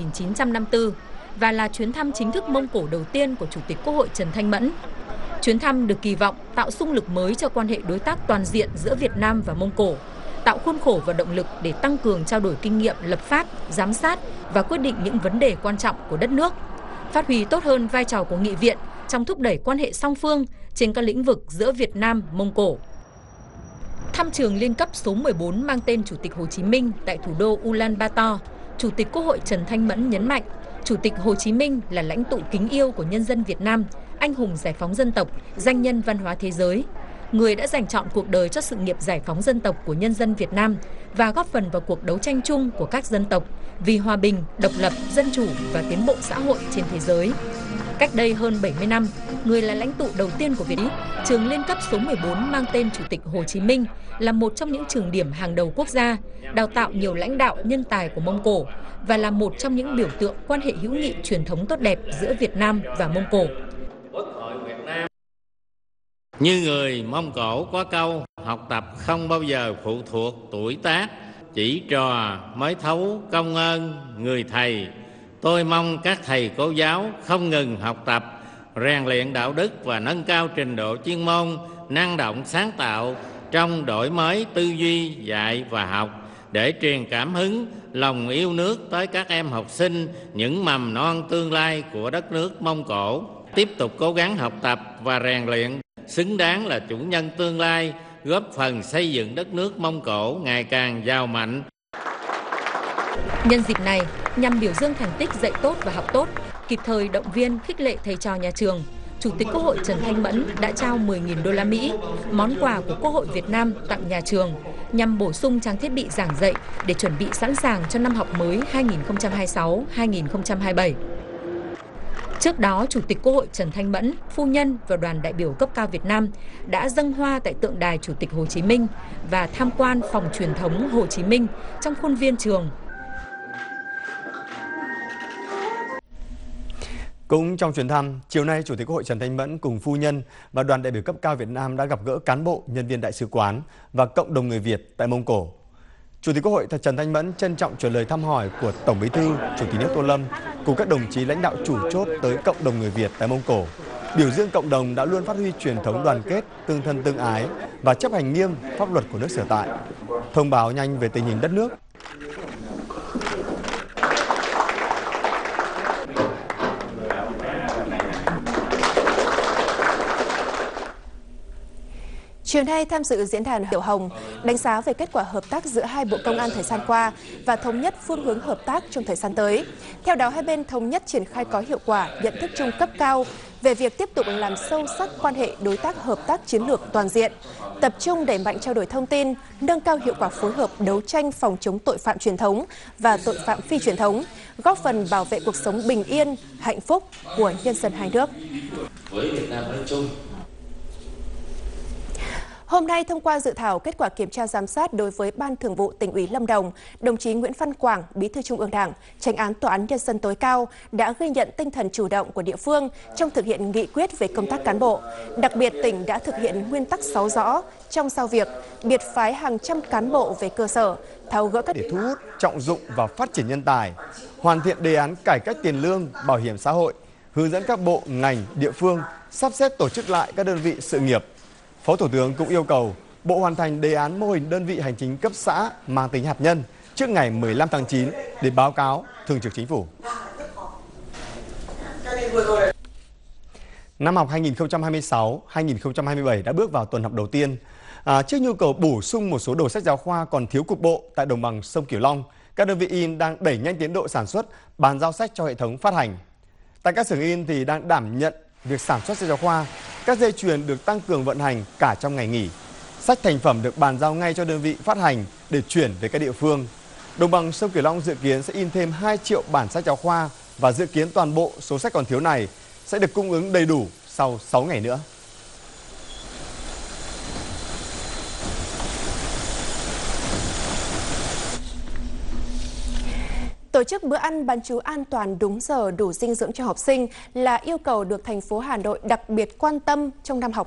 1954 và là chuyến thăm chính thức Mông Cổ đầu tiên của Chủ tịch Quốc hội Trần Thanh Mẫn. Chuyến thăm được kỳ vọng tạo xung lực mới cho quan hệ đối tác toàn diện giữa Việt Nam và Mông Cổ, tạo khuôn khổ và động lực để tăng cường trao đổi kinh nghiệm lập pháp, giám sát và quyết định những vấn đề quan trọng của đất nước, phát huy tốt hơn vai trò của Nghị viện trong thúc đẩy quan hệ song phương trên các lĩnh vực giữa Việt Nam, Mông Cổ. Thăm trường liên cấp số 14 mang tên Chủ tịch Hồ Chí Minh tại thủ đô Ulaanbaatar, Chủ tịch Quốc hội Trần Thanh Mẫn nhấn mạnh, Chủ tịch Hồ Chí Minh là lãnh tụ kính yêu của nhân dân Việt Nam, anh hùng giải phóng dân tộc, danh nhân văn hóa thế giới, người đã dành trọn cuộc đời cho sự nghiệp giải phóng dân tộc của nhân dân Việt Nam và góp phần vào cuộc đấu tranh chung của các dân tộc vì hòa bình, độc lập, dân chủ và tiến bộ xã hội trên thế giới. Cách đây hơn 70 năm, người là lãnh tụ đầu tiên của Việt Nam, trường liên cấp số 14 mang tên Chủ tịch Hồ Chí Minh là một trong những trường điểm hàng đầu quốc gia, đào tạo nhiều lãnh đạo nhân tài của Mông Cổ và là một trong những biểu tượng quan hệ hữu nghị truyền thống tốt đẹp giữa Việt Nam và Mông Cổ. Như người Mông Cổ có câu, học tập không bao giờ phụ thuộc tuổi tác, chỉ trò mới thấu công ơn người thầy. Tôi mong các thầy cô giáo không ngừng học tập, rèn luyện đạo đức và nâng cao trình độ chuyên môn, năng động sáng tạo trong đổi mới tư duy dạy và học để truyền cảm hứng, lòng yêu nước tới các em học sinh, những mầm non tương lai của đất nước Mông Cổ. Tiếp tục cố gắng học tập và rèn luyện, xứng đáng là chủ nhân tương lai, góp phần xây dựng đất nước Mông Cổ ngày càng giàu mạnh. Nhân dịp này, nhằm biểu dương thành tích dạy tốt và học tốt, kịp thời động viên khích lệ thầy trò nhà trường, Chủ tịch Quốc hội Trần Thanh Mẫn đã trao 10.000 đô la Mỹ, món quà của Quốc hội Việt Nam tặng nhà trường, nhằm bổ sung trang thiết bị giảng dạy để chuẩn bị sẵn sàng cho năm học mới 2026-2027. Trước đó, Chủ tịch Quốc hội Trần Thanh Mẫn, phu nhân và đoàn đại biểu cấp cao Việt Nam đã dâng hoa tại tượng đài Chủ tịch Hồ Chí Minh và tham quan phòng truyền thống Hồ Chí Minh trong khuôn viên trường. Cũng trong chuyến thăm, chiều nay Chủ tịch Quốc hội Trần Thanh Mẫn cùng phu nhân và đoàn đại biểu cấp cao Việt Nam đã gặp gỡ cán bộ, nhân viên đại sứ quán và cộng đồng người Việt tại Mông Cổ. Chủ tịch Quốc hội Trần Thanh Mẫn trân trọng truyền lời thăm hỏi của Tổng Bí thư, Chủ tịch nước Tô Lâm cùng các đồng chí lãnh đạo chủ chốt tới cộng đồng người Việt tại Mông Cổ. Biểu dương cộng đồng đã luôn phát huy truyền thống đoàn kết, tương thân tương ái và chấp hành nghiêm pháp luật của nước sở tại. Thông báo nhanh về tình hình đất nước. Chiều nay tham dự diễn đàn Hiểu Hồng, đánh giá về kết quả hợp tác giữa hai bộ công an thời gian qua và thống nhất phương hướng hợp tác trong thời gian tới. Theo đó, hai bên thống nhất triển khai có hiệu quả nhận thức chung cấp cao về việc tiếp tục làm sâu sắc quan hệ đối tác hợp tác chiến lược toàn diện, tập trung đẩy mạnh trao đổi thông tin, nâng cao hiệu quả phối hợp đấu tranh phòng chống tội phạm truyền thống và tội phạm phi truyền thống, góp phần bảo vệ cuộc sống bình yên, hạnh phúc của nhân dân hai nước. Với Việt Nam nói chung, hôm nay, thông qua dự thảo kết quả kiểm tra giám sát đối với Ban Thường vụ Tỉnh ủy Lâm Đồng, đồng chí Nguyễn Văn Quảng, Bí thư Trung ương Đảng, Chánh án Tòa án Nhân dân tối cao đã ghi nhận tinh thần chủ động của địa phương trong thực hiện nghị quyết về công tác cán bộ. Đặc biệt, tỉnh đã thực hiện nguyên tắc 6 rõ trong giao việc, biệt phái hàng trăm cán bộ về cơ sở, tháo gỡ các để thu hút, trọng dụng và phát triển nhân tài, hoàn thiện đề án cải cách tiền lương, bảo hiểm xã hội, hướng dẫn các bộ, ngành, địa phương sắp xếp tổ chức lại các đơn vị sự nghiệp. Phó Thủ tướng cũng yêu cầu Bộ hoàn thành đề án mô hình đơn vị hành chính cấp xã mang tính hạt nhân trước ngày 15 tháng 9 để báo cáo Thường trực Chính phủ. Năm học 2026-2027 đã bước vào tuần học đầu tiên. Trước nhu cầu bổ sung một số đầu sách giáo khoa còn thiếu cục bộ tại đồng bằng sông Cửu Long, các đơn vị in đang đẩy nhanh tiến độ sản xuất, bàn giao sách cho hệ thống phát hành. Tại các xưởng in thì đang đảm nhận việc sản xuất sách giáo khoa. Các dây chuyền được tăng cường vận hành cả trong ngày nghỉ. Sách thành phẩm được bàn giao ngay cho đơn vị phát hành để chuyển về các địa phương. Đồng bằng sông Cửu Long dự kiến sẽ in thêm 2 triệu bản sách giáo khoa và dự kiến toàn bộ số sách còn thiếu này sẽ được cung ứng đầy đủ sau 6 ngày nữa. Tổ chức bữa ăn bán trú an toàn, đúng giờ, đủ dinh dưỡng cho học sinh là yêu cầu được thành phố Hà Nội đặc biệt quan tâm trong năm học